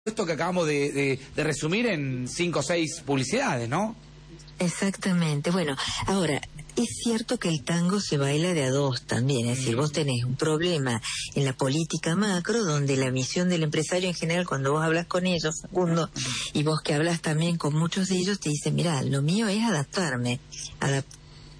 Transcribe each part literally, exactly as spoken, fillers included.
Esto que acabamos de, de, de resumir en cinco o seis publicidades, ¿no? Exactamente. Bueno, ahora, es cierto que el tango se baila de a dos también, es decir, vos tenés un problema en la política macro, donde la misión del empresario en general, cuando vos hablas con ellos, Facundo, y vos que hablas también con muchos de ellos, te dicen, mirá, lo mío es adaptarme, adaptarme.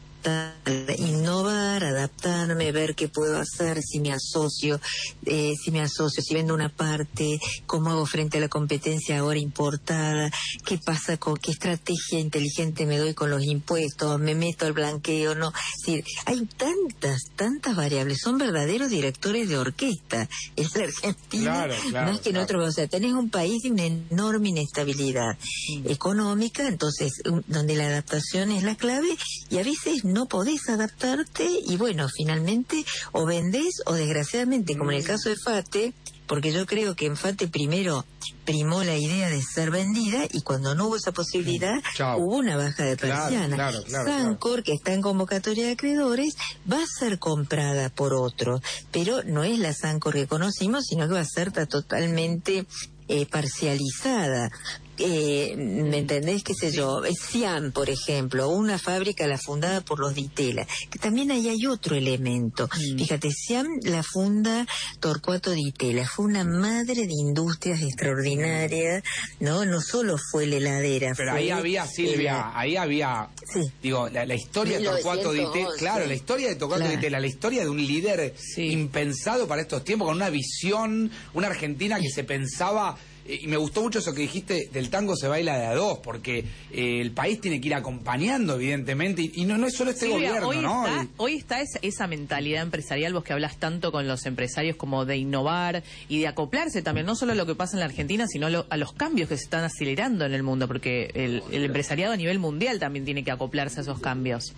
Innovar, adaptarme, ver qué puedo hacer, si me asocio, eh, si me asocio, si vendo una parte, cómo hago frente a la competencia ahora importada, qué pasa con, qué estrategia inteligente me doy con los impuestos, me meto al blanqueo, no. Es decir, hay tantas, tantas variables, son verdaderos directores de orquesta. Es la Argentina, claro, claro, más que en claro. otro, o sea, tenés un país de una enorme inestabilidad mm. económica, entonces, un, donde la adaptación es la clave, y a veces no podés adaptarte y bueno, finalmente o vendés o desgraciadamente, como en el caso de Fate, porque yo creo que en Fate primero primó la idea de ser vendida y cuando no hubo esa posibilidad Chao. hubo una baja de persiana. Claro, claro, claro, Sancor, claro. que está en convocatoria de acreedores, va a ser comprada por otro, pero no es la Sancor que conocimos, sino que va a ser totalmente eh, parcializada. Eh, ¿Me entendés? ¿Qué sé yo? Siam, por ejemplo, una fábrica la fundada por los Ditela, que también ahí hay otro elemento. Mm. Fíjate, Siam la funda Torcuato Ditela, fue una madre de industrias extraordinaria, ¿no? No solo fue la heladera. Pero fue ahí había, Silvia, la... ahí había, sí. digo, la, la historia de Torcuato Ditela, claro, la historia de Torcuato claro. Ditela, la historia de un líder sí. impensado para estos tiempos, con una visión, una Argentina que se pensaba... Y me gustó mucho eso que dijiste, del tango se baila de a dos, porque eh, el país tiene que ir acompañando, evidentemente, y, y no, no es solo este Silvia, gobierno, hoy ¿no? Está, el... Hoy está esa, esa mentalidad empresarial, vos que hablas tanto con los empresarios, como de innovar y de acoplarse también, no solo a lo que pasa en la Argentina, sino a, lo, a los cambios que se están acelerando en el mundo, porque el, el empresariado a nivel mundial también tiene que acoplarse a esos cambios.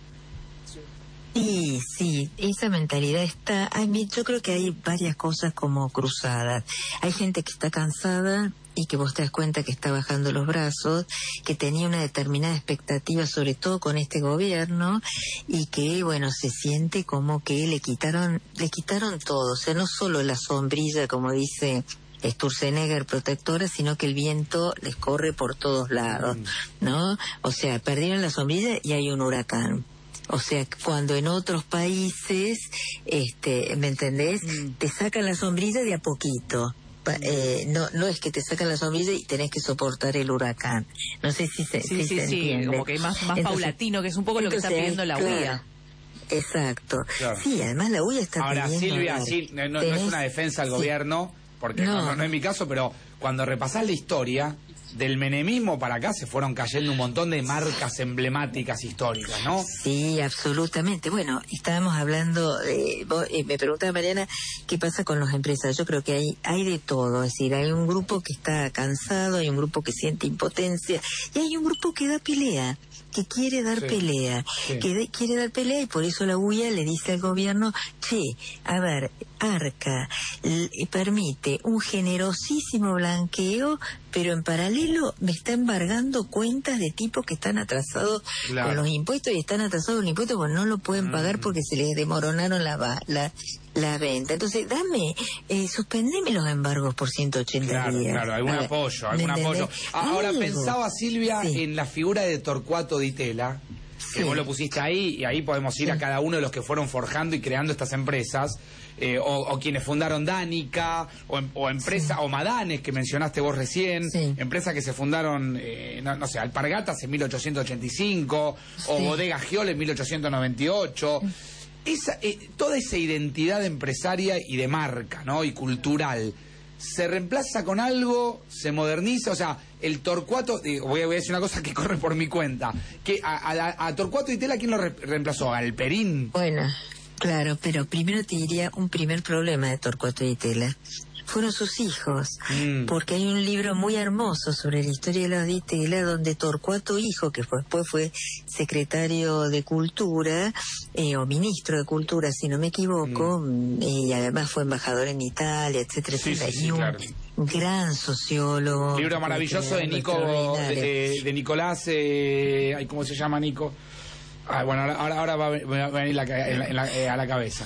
Sí, sí, esa mentalidad está, ay, yo creo que hay varias cosas como cruzadas. Hay gente que está cansada y que vos te das cuenta que está bajando los brazos, que tenía una determinada expectativa, sobre todo con este gobierno, y que, bueno, se siente como que le quitaron, le quitaron todo, o sea, no solo la sombrilla, como dice Sturzenegger protectora, sino que el viento les corre por todos lados, ¿no? O sea, perdieron la sombrilla y hay un huracán. O sea, cuando en otros países, este, ¿me entendés? Mm. Te sacan la sombrilla de a poquito. Eh, no no es que te sacan la sombrilla y tenés que soportar el huracán. No sé si se, sí, si sí, se sí, entiende. Como que más, más entonces, paulatino, que es un poco lo que está pidiendo la U I A. Claro, exacto. Claro. Sí, además la U I A está Ahora, pidiendo... Silvia, sí, no, no, tenés, no es una defensa al sí. gobierno, porque no. No, no, no es mi caso, pero cuando repasás la historia... Del menemismo para acá se fueron cayendo un montón de marcas emblemáticas históricas, ¿no? Sí, absolutamente. Bueno, estábamos hablando, de, vos, eh, me preguntaba Mariana, ¿qué pasa con los empresarios? Yo creo que hay, hay de todo, es decir, hay un grupo que está cansado, hay un grupo que siente impotencia, y hay un grupo que da pelea, que quiere dar sí, pelea, sí. que de, quiere dar pelea, y por eso la U I A le dice al gobierno, che, a ver, Arca le permite un generosísimo blanqueo, pero en paralelo me está embargando cuentas de tipos que están atrasados claro. con los impuestos, y están atrasados con los impuestos porque no lo pueden mm. pagar porque se les desmoronaron la, la, la venta. Entonces, dame, eh, suspendeme los embargos por ciento ochenta claro, días. Claro, algún ver, apoyo, algún apoyo. Ahora ¿Algo? Pensaba, Silvia, sí. en la figura de Torcuato Ditela, que sí. vos lo pusiste ahí, y ahí podemos ir sí. a cada uno de los que fueron forjando y creando estas empresas, eh, o, o quienes fundaron Danica, o, o empresas, sí. o Madanes, que mencionaste vos recién, sí. empresas que se fundaron, eh, no, no sé, Alpargatas en mil ochocientos ochenta y cinco, sí. o Bodega Giol en mil ochocientos noventa y ocho. Esa, eh, toda esa identidad empresaria y de marca, ¿no? Y cultural, ¿se reemplaza con algo? ¿Se moderniza? O sea, el Torcuato, eh, voy, a, voy a decir una cosa que corre por mi cuenta, que a, a, a Torcuato Ditela, ¿quién lo re reemplazó? ¿Galperín? Bueno, claro, pero primero te diría un primer problema de Torcuato Ditela. Fueron sus hijos, mm. porque hay un libro muy hermoso sobre la historia de los Ditela, donde Torcuato hijo, que fue, después fue secretario de Cultura, eh, o ministro de Cultura, si no me equivoco, mm. y además fue embajador en Italia, etcétera, sí, etcétera, sí, sí, y un claro. gran sociólogo. Libro maravilloso de Nico, de, de Nicolás, eh, ¿cómo se llama Nico? Ah, bueno, ahora, ahora, ahora va, va a venir la, en la, en la, eh, a la cabeza.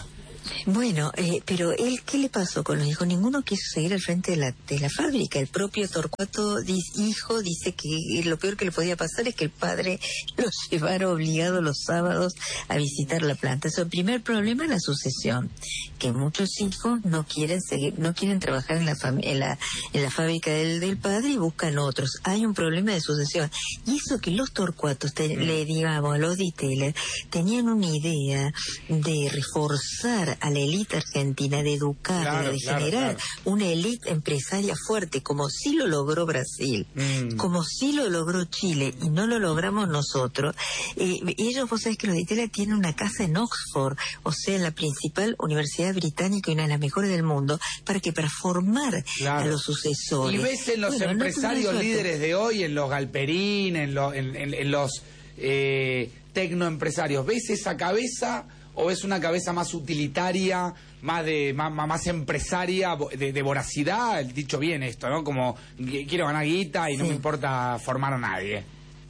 Bueno, eh, pero él, ¿qué le pasó con los hijos? Ninguno quiso seguir al frente de la, de la fábrica. El propio Torcuato dice, hijo dice que lo peor que le podía pasar es que el padre los llevara obligado los sábados a visitar la planta. Eso, el primer problema es la sucesión, que muchos hijos no quieren seguir, no quieren trabajar en la, fam en la, en la fábrica del, del padre y buscan otros. Hay un problema de sucesión. Y eso que los Torcuatos, te, mm. le digamos, los Ditela, tenían una idea de reforzar a la élite argentina, de educarla, claro, de claro, generar claro. una élite empresaria fuerte, como sí lo logró Brasil, mm. como sí lo logró Chile, y no lo logramos nosotros. Eh, ellos, vos sabés que los Ditela tienen una casa en Oxford, o sea, en la principal universidad británica y una de las mejores del mundo, para que para formar claro. a los sucesores. Y ves en los bueno, empresarios no líderes de hoy, en los Galperín, en, lo, en, en, en los eh, tecnoempresarios, ¿ves esa cabeza o es una cabeza más utilitaria, más de más, más empresaria, de, de voracidad? El dicho bien esto, ¿no? Como quiero ganar guita y sí. no me importa formar a nadie.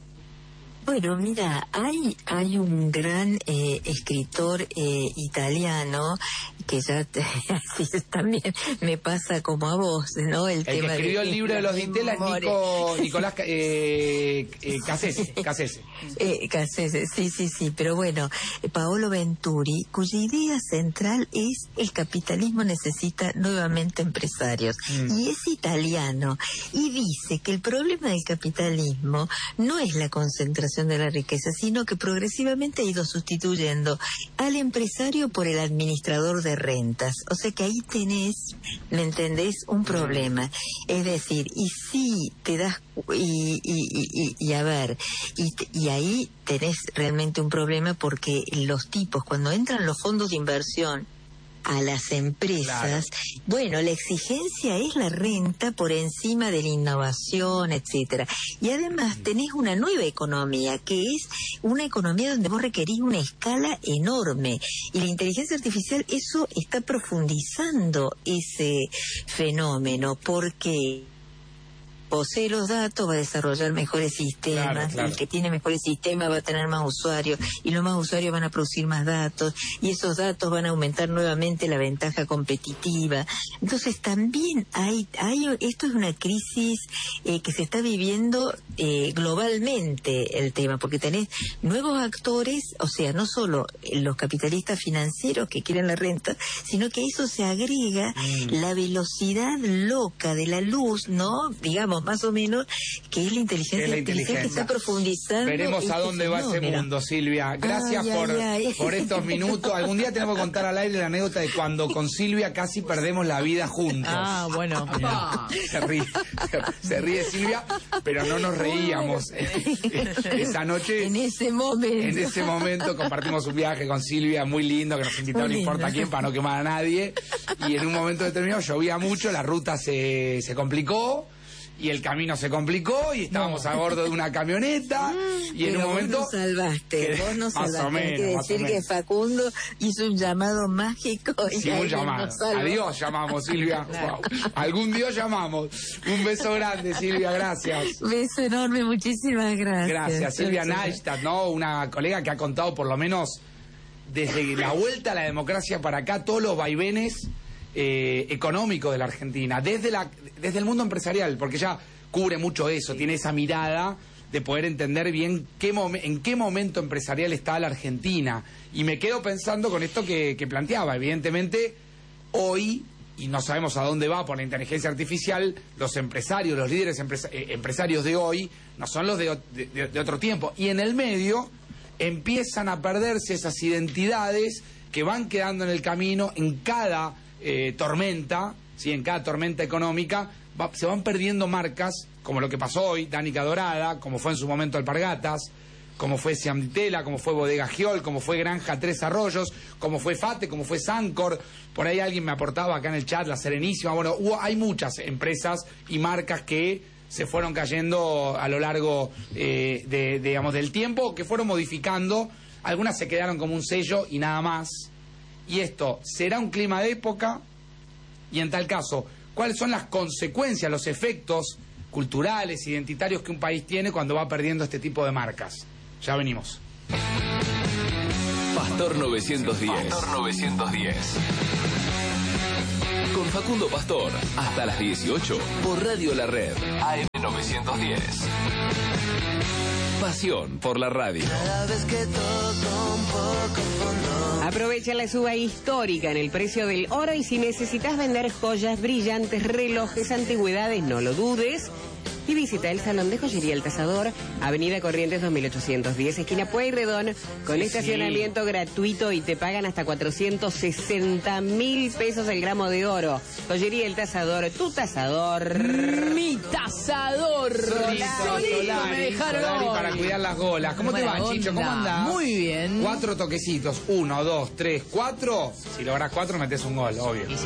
Bueno, mira, hay hay un gran eh, escritor eh, italiano que ya te, así también me pasa como a vos, ¿no? El, el tema que escribió de, el libro de los Ditela es Nico, Nicolás eh, eh, Cassese, Cassese. Eh, Cassese, sí, sí, sí, pero bueno, Paolo Venturi, cuya idea central es el capitalismo necesita nuevamente empresarios, mm. y es italiano, y dice que el problema del capitalismo no es la concentración de la riqueza, sino que progresivamente ha ido sustituyendo al empresario por el administrador de rentas. O sea que ahí tenés, ¿me entendés? Un problema. Es decir, y si te das, y, y, y, y a ver, y, y ahí tenés realmente un problema porque los tipos, cuando entran los fondos de inversión a las empresas, claro. bueno, la exigencia es la renta por encima de la innovación, etcétera. Y además tenés una nueva economía, que es una economía donde vos requerís una escala enorme. Y la inteligencia artificial, eso está profundizando ese fenómeno, porque posee los datos, va a desarrollar mejores sistemas, claro, claro. el que tiene mejores sistemas va a tener más usuarios, y los más usuarios van a producir más datos, y esos datos van a aumentar nuevamente la ventaja competitiva. Entonces también hay, hay esto es una crisis eh, que se está viviendo eh, globalmente el tema, porque tenés nuevos actores, o sea, no solo los capitalistas financieros que quieren la renta, sino que a eso se agrega mm. la velocidad loca de la luz, ¿no? Digamos, más o menos, que es la inteligencia, es la inteligencia. que está profundizando. Veremos este a dónde fenómeno. va ese mundo, Silvia. Gracias ay, por, ay, ay. por estos minutos. Algún día tenemos que contar al aire la anécdota de cuando con Silvia casi perdemos la vida juntos. Ah, bueno. Ah, se, ríe, se, se ríe Silvia, pero no nos reíamos. Esa noche, en ese momento. En ese momento compartimos un viaje con Silvia muy lindo, que nos invitó, no importa quién, para no quemar a nadie. Y en un momento determinado llovía mucho, la ruta se, se complicó. Y el camino se complicó y estábamos no. a bordo de una camioneta y Pero en un momento... vos nos salvaste, que, vos nos salvaste. Menos, hay que decir que Facundo hizo un llamado mágico. Y sí, un llamado. Adiós llamamos, Silvia. Wow. Algún Dios llamamos. Un beso grande, Silvia, gracias. Beso enorme, muchísimas gracias. Gracias. Silvia Neistat, ¿no? Una colega que ha contado por lo menos desde la vuelta a la democracia para acá todos los vaivenes Eh, económico de la Argentina, desde la desde el mundo empresarial, porque ella cubre mucho eso, tiene esa mirada de poder entender bien qué en qué momento empresarial está la Argentina. Y me quedo pensando con esto que, que planteaba. Evidentemente, hoy, y no sabemos a dónde va por la inteligencia artificial, los empresarios, los líderes empresa eh, empresarios de hoy, no son los de, de, de otro tiempo. Y en el medio empiezan a perderse esas identidades que van quedando en el camino en cada Eh, tormenta, ¿sí? En cada tormenta económica va, se van perdiendo marcas, como lo que pasó hoy, Danica Dorada, como fue en su momento Alpargatas, como fue Siam Ditela, como fue Bodega Giol, como fue Granja Tres Arroyos, como fue Fate, como fue Sancor. Por ahí alguien me aportaba acá en el chat, La Serenísima. Bueno, hubo, hay muchas empresas y marcas que se fueron cayendo a lo largo eh, de, de, digamos, del tiempo, que fueron modificando. Algunas se quedaron como un sello y nada más. Y esto, ¿será un clima de época? Y en tal caso, ¿cuáles son las consecuencias, los efectos culturales, identitarios que un país tiene cuando va perdiendo este tipo de marcas? Ya venimos. Pastor novecientos diez. Pastor novecientos diez. Con Facundo Pastor, hasta las dieciocho, por Radio La Red, A M novecientos diez. Pasión por la radio. Cada vez que toco un poco fondo. Aprovecha la suba histórica en el precio del oro y si necesitas vender joyas, brillantes, relojes, antigüedades, no lo dudes. Y visita el Salón de Joyería El Tasador, Avenida Corrientes dos mil ochocientos diez, esquina Pueyrredón, con sí, estacionamiento sí. gratuito y te pagan hasta cuatrocientos sesenta mil pesos el gramo de oro. Joyería El Tasador, tu tasador. Mi tasador. Solito, Solito, me dejaron Solari para cuidar las golas. ¿Cómo Buena te va, Chicho? ¿Cómo andás? Muy bien. Cuatro toquecitos. Uno, dos, tres, cuatro. Si lográs cuatro, metés un gol, obvio. Sí, sí.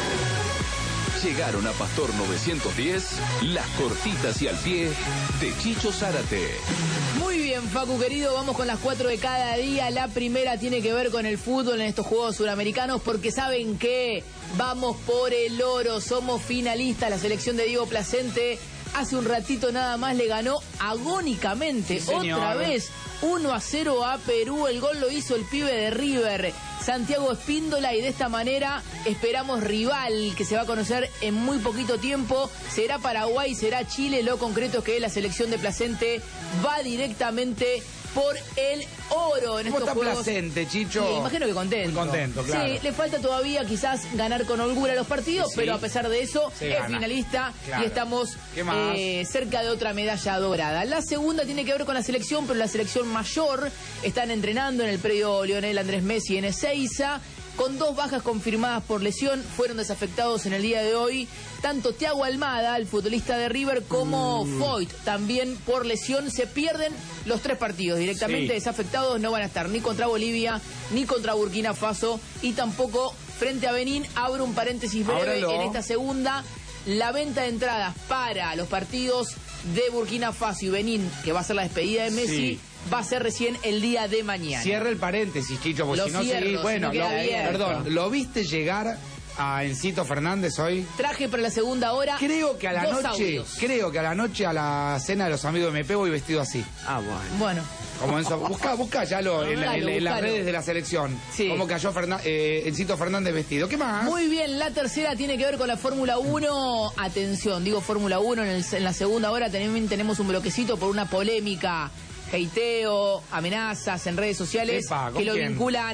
Llegaron a Pastor novecientos diez las cortitas y al pie de Chicho Zárate. Muy bien, Facu querido, vamos con las cuatro de cada día. La primera tiene que ver con el fútbol en estos Juegos Suramericanos, porque ¿saben qué? Vamos por el oro, somos finalistas. La selección de Diego Placente hace un ratito nada más le ganó agónicamente, sí, otra vez, uno a cero a Perú. El gol lo hizo el pibe de River, Santiago Espíndola, y de esta manera esperamos rival que se va a conocer en muy poquito tiempo. Será Paraguay, será Chile. Lo concreto es que la selección de Placente va directamente por el oro en ¿Cómo estos está juegos. Placente, Chicho? Sí, imagino que contento. Muy contento, claro. Sí, le falta todavía quizás ganar con holgura los partidos, sí, pero a pesar de eso es gana. finalista, claro. Y estamos eh, cerca de otra medalla dorada. La segunda tiene que ver con la selección, pero la selección mayor. Están entrenando en el predio Lionel Andrés Messi en Ezeiza, con dos bajas confirmadas por lesión. Fueron desafectados en el día de hoy tanto Thiago Almada, el futbolista de River, como mm. Foyt, también por lesión. Se pierden los tres partidos directamente, sí. desafectados. No van a estar ni contra Bolivia, ni contra Burkina Faso, y tampoco frente a Benín. Abro un paréntesis breve Ábralo. en esta segunda. La venta de entradas para los partidos de Burkina Faso y Benín, que va a ser la despedida de Messi, sí. va a ser recién el día de mañana. Cierra el paréntesis, Chicho, porque lo si no cierro, seguís... Bueno, si no lo, perdón, ¿lo viste llegar a Encito Fernández hoy? Traje para la segunda hora. Creo que a la noche, audios. creo que a la noche a la cena de los amigos de M P voy vestido así. Ah, bueno. Bueno. Como en so, busca, busca ya lo, en, la, en, en las redes de la selección. Sí. Cómo cayó Fernan, eh, Encito Fernández vestido. ¿Qué más? Muy bien, la tercera tiene que ver con la Fórmula uno. Atención, digo Fórmula uno, en, el, en la segunda hora también tenemos un bloquecito por una polémica. Heiteo, amenazas en redes sociales Epa, que lo quién? vinculan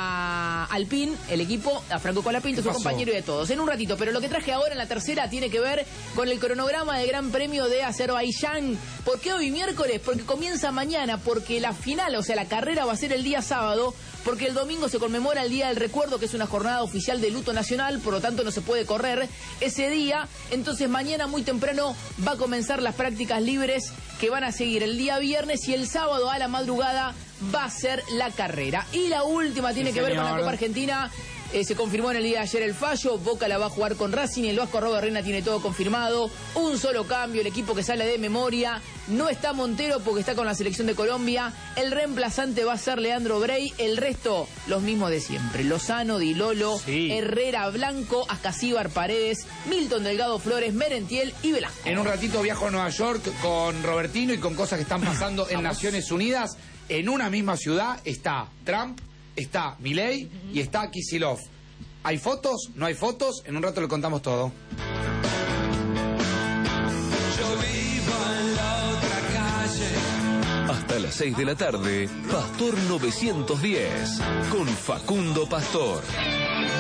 a Alpine, el equipo, a Franco Colapinto, su pasó? compañero y de todos. En un ratito, pero lo que traje ahora en la tercera tiene que ver con el cronograma del Gran Premio de Azerbaiyán. ¿Por qué hoy miércoles? Porque comienza mañana, porque la final, o sea, la carrera va a ser el día sábado, porque el domingo se conmemora el Día del Recuerdo, que es una jornada oficial de luto nacional, por lo tanto no se puede correr ese día. Entonces mañana muy temprano va a comenzar las prácticas libres, que van a seguir el día viernes, y el sábado a la madrugada va a ser la carrera. Y la última tiene sí, que ver señor. con la Copa Argentina. Eh, se confirmó en el día de ayer el fallo. Boca la va a jugar con Racing. El Vasco Robert Reina tiene todo confirmado. Un solo cambio, el equipo que sale de memoria. No está Montero porque está con la selección de Colombia. El reemplazante va a ser Leandro Brey. El resto, los mismos de siempre. Lozano, Di Lolo, sí. Herrera, Blanco, Ascasíbar, Paredes, Milton Delgado Flores, Merentiel y Velasco. En un ratito viajo a Nueva York con Robertino y con cosas que están pasando en Naciones Unidas. En una misma ciudad está Trump, está Milei y está Kicillof. ¿Hay fotos? ¿No hay fotos? En un rato le contamos todo. Yo vivo en la otra calle. Hasta las seis de la tarde, Pastor novecientos diez, con Facundo Pastor.